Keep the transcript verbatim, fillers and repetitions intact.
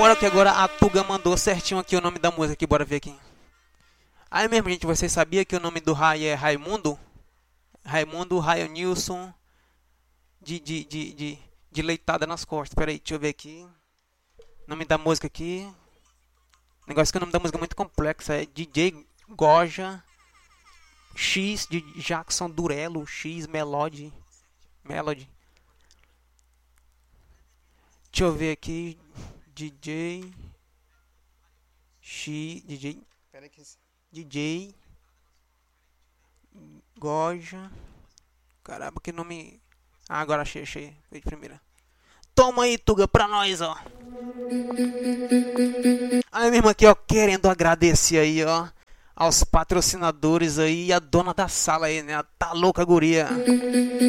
Bora que agora a Tuga mandou certinho aqui o nome da música aqui, bora ver aqui. Aí mesmo, gente, vocês sabiam que o nome do Rai é Raimundo? Raimundo Raionilson de, de, de, de, de leitada nas costas. Pera aí, deixa eu ver aqui. Nome da música aqui. Negócio que o nome da música é muito complexo. É D J Goja X de Jackson Durello X Melody. Melody. Deixa eu ver aqui. D J X. D J. Pera aí que D J Goja. Caramba, que nome. Ah, agora achei, achei. Foi de primeira. Toma aí, Tuga, pra nós, ó. Aí mesmo aqui, ó, querendo agradecer aí, ó, aos patrocinadores aí e a dona da sala aí, né? Tá louca, guria.